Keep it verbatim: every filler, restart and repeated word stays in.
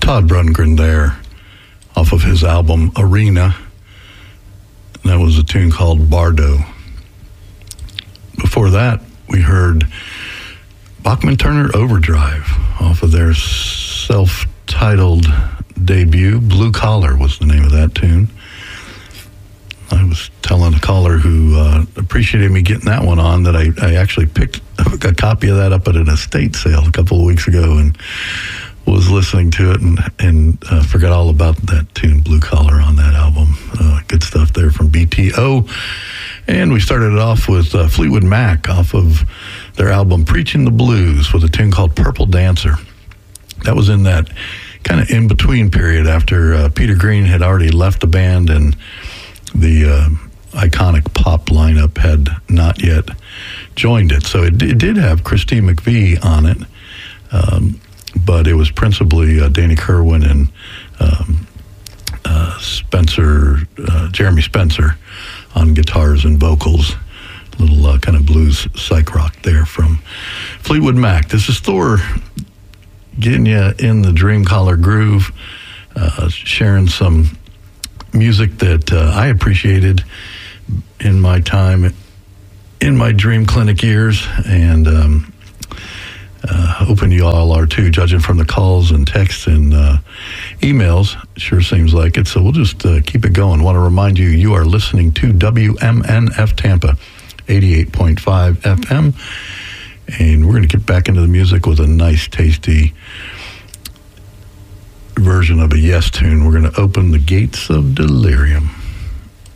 Todd Rundgren there off of his album Arena. And that was a tune called Bardo. Before that, we heard Bachman Turner Overdrive off of their self-titled debut. Blue Collar was the name of that tune. I was telling a caller who uh, appreciated me getting that one on that I, I actually picked a copy of that up at an estate sale a couple of weeks ago and was listening to it and, and uh, forgot all about that tune, Blue Collar, on that album. Uh, good stuff there from B T O. And we started it off with uh, Fleetwood Mac off of their album Preaching the Blues with a tune called Purple Dancer. That was in that kind of in-between period after uh, Peter Green had already left the band and the uh, iconic pop lineup had not yet joined it. So it, it did have Christine McVie on it, um, but it was principally uh, Danny Kerwin and um, uh, Spencer, uh, Jeremy Spencer on guitars and vocals. A little uh, kind of blues psych rock there from Fleetwood Mac. This is Thor getting you in the Dream Collar groove, uh, sharing some music that uh, I appreciated in my time in my Dream Clinic years, and um, uh, hoping you all are too, judging from the calls and texts and uh, emails. Sure seems like it, so we'll just uh, keep it going. Want to remind you, you are listening to W M N F Tampa, eighty-eight point five F M, and we're going to get back into the music with a nice, tasty version of a Yes tune. We're going to open the gates of delirium.